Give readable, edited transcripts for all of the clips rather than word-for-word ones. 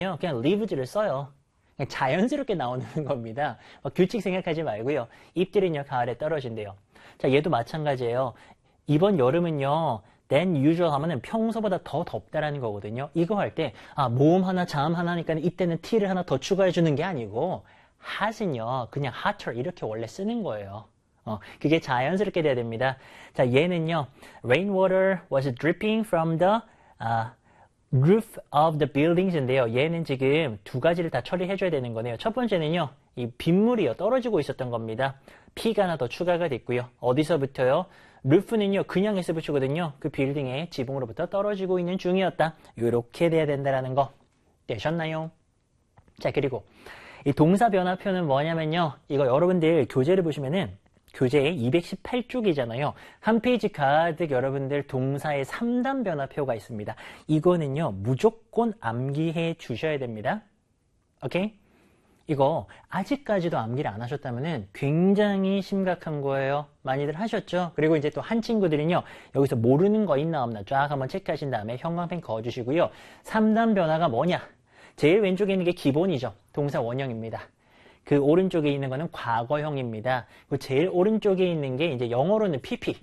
그냥 liveds를 써요. 그냥 자연스럽게 나오는 겁니다. 규칙 생각하지 말고요. 잎들은요, 가을에 떨어진대요. 자, 얘도 마찬가지예요. 이번 여름은요, than usual 하면은 평소보다 더 덥다라는 거거든요. 이거 할 때, 모음 하나, 자음 하나니까 이때는 t를 하나 더 추가해 주는 게 아니고, hot은요, 그냥 hotter 이렇게 원래 쓰는 거예요. 그게 자연스럽게 돼야 됩니다. 자, 얘는요, rainwater was dripping from the roof of the buildings인데요. 얘는 지금 두 가지를 다 처리해줘야 되는 거네요. 첫 번째는요, 이 빗물이요, 떨어지고 있었던 겁니다. P가 하나 더 추가가 됐고요. 어디서부터요? roof는요, 그냥 S 붙이거든요. 그 빌딩의 지붕으로부터 떨어지고 있는 중이었다. 이렇게 돼야 된다라는 거. 되셨나요? 자, 그리고 이 동사 변화표는 뭐냐면요. 이거 여러분들 교재를 보시면은 교재에 218쪽이잖아요. 한 페이지 가득 여러분들 동사의 3단 변화표가 있습니다. 이거는요, 무조건 암기해 주셔야 됩니다. 오케이? 이거 아직까지도 암기를 안 하셨다면 굉장히 심각한 거예요. 많이들 하셨죠? 그리고 이제 또 한 친구들은요, 여기서 모르는 거 있나 없나 쫙 한번 체크하신 다음에 형광펜 그어주시고요. 3단 변화가 뭐냐? 제일 왼쪽에 있는 게 기본이죠. 동사 원형입니다. 그 오른쪽에 있는 거는 과거형입니다. 그 제일 오른쪽에 있는 게 이제 영어로는 PP.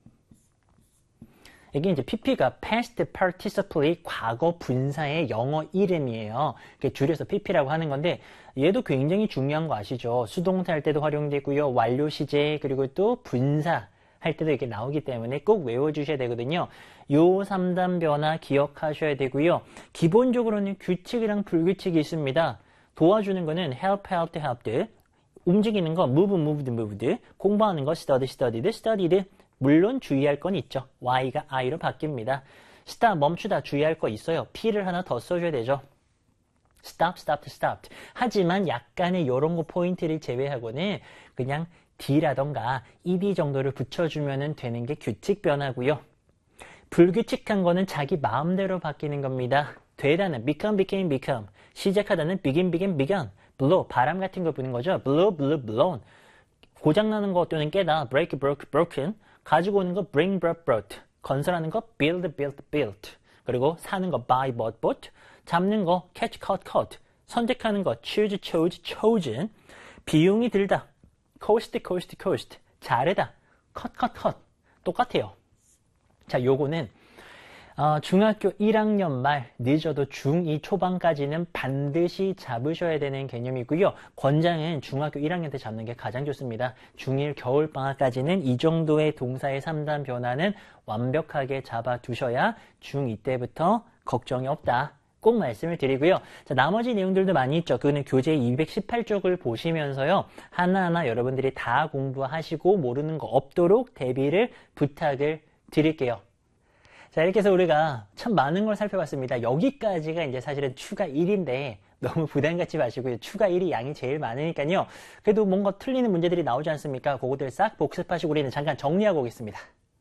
이게 이제 PP가 past participle의 과거 분사의 영어 이름이에요. 줄여서 PP라고 하는 건데 얘도 굉장히 중요한 거 아시죠? 수동사 할 때도 활용되고요. 완료 시제 그리고 또 분사 할 때도 이렇게 나오기 때문에 꼭 외워주셔야 되거든요. 요 3단 변화 기억하셔야 되고요. 기본적으로는 규칙이랑 불규칙이 있습니다. 도와주는 거는 help, helped, helped. 움직이는 거 move, moved, moved. 공부하는 거 study, studied, studied. 물론 주의할 건 있죠. Y가 I로 바뀝니다. stop, 멈추다 주의할 거 있어요. P를 하나 더 써줘야 되죠. stop, stopped, stopped. 하지만 약간의 이런 거 포인트를 제외하고는 그냥 D라던가 ED 정도를 붙여주면 되는 게 규칙 변화고요. 불규칙한 거는 자기 마음대로 바뀌는 겁니다. 되다는 become, became, become. 시작하다는 begin, begin, began. blow, 바람 같은 거 부는 거죠. blow, blew, blown. 고장나는 거 또는 깨다, break, broke, broken. 가지고 오는 거 bring, brought, brought. 건설하는 거 build, built, built. 그리고 사는 거 buy, bought, bought. 잡는 거 catch, caught, caught. 선택하는 거 choose, chose, chosen. 비용이 들다. cost, cost, cost. 자르다. cut, cut, cut. 똑같아요. 자, 요거는 중학교 1학년 말 늦어도 중2 초반까지는 반드시 잡으셔야 되는 개념이고요. 권장은 중학교 1학년 때 잡는 게 가장 좋습니다. 중1 겨울방학까지는 이 정도의 동사의 3단 변화는 완벽하게 잡아두셔야 중2 때부터 걱정이 없다. 꼭 말씀을 드리고요. 자, 나머지 내용들도 많이 있죠. 그거는 교재 218쪽을 보시면서요. 하나하나 여러분들이 다 공부하시고 모르는 거 없도록 대비를 부탁을 드릴게요. 자, 이렇게 해서 우리가 참 많은 걸 살펴봤습니다. 여기까지가 이제 사실은 추가 1인데 너무 부담 갖지 마시고요. 추가 1이 양이 제일 많으니까요. 그래도 뭔가 틀리는 문제들이 나오지 않습니까? 그거들 싹 복습하시고 우리는 잠깐 정리하고 오겠습니다.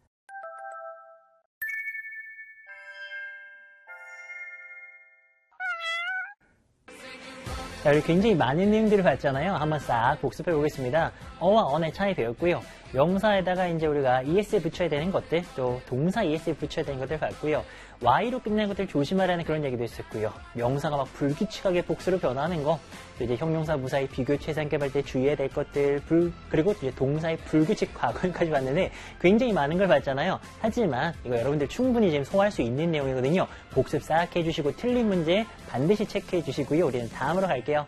자, 우리 굉장히 많은 내용들을 봤잖아요. 한번 싹 복습해 보겠습니다. 어와 언의 차이 배웠고요. 명사에다가 이제 우리가 ES 붙여야 되는 것들, 또 동사 ES 붙여야 되는 것들 봤고요. Y로 끝내는 것들 조심하라는 그런 얘기도 있었고요. 명사가 막 불규칙하게 복수로 변하는 거, 또 이제 형용사, 무사히 비교, 최상급할 때 주의해야 될 것들, 그리고 이제 동사의 불규칙 과거까지 봤는데 굉장히 많은 걸 봤잖아요. 하지만 이거 여러분들 충분히 지금 소화할 수 있는 내용이거든요. 복습 싹 해주시고 틀린 문제 반드시 체크해 주시고요. 우리는 다음으로 갈게요.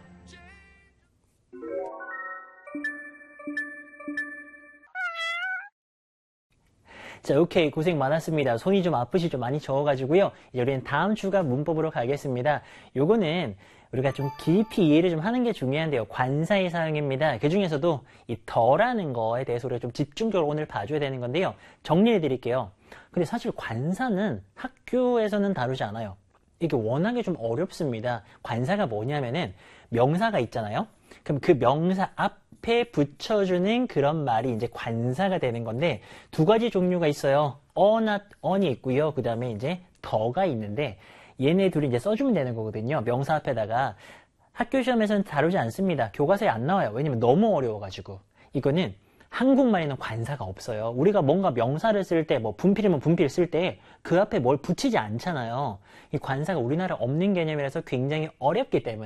자, 오케이. 고생 많았습니다. 손이 좀 아프시죠? 많이 저어가지고요. 이제 우리는 다음 주가 문법으로 가겠습니다. 요거는 우리가 좀 깊이 이해를 좀 하는 게 중요한데요. 관사의 사용입니다. 그 중에서도 이 더라는 거에 대해서 우리가 좀 집중적으로 오늘 봐줘야 되는 건데요. 정리해 드릴게요. 근데 사실 관사는 학교에서는 다루지 않아요. 이게 워낙에 좀 어렵습니다. 관사가 뭐냐면은 명사가 있잖아요. 그럼 그 명사 앞에 붙여주는 그런 말이 이제 관사가 되는 건데 두 가지 종류가 있어요. not on이 있고요. 그 다음에 이제 더가 있는데 얘네 둘이 이제 써주면 되는 거거든요. 명사 앞에다가 학교 시험에서는 다루지 않습니다. 교과서에 안 나와요. 왜냐면 너무 어려워가지고. 이거는 한국말에는 관사가 없어요. 우리가 뭔가 명사를 쓸 때, 뭐 분필이면 분필 쓸 때 그 앞에 뭘 붙이지 않잖아요. 이 관사가 우리나라에 없는 개념이라서 굉장히 어렵기 때문에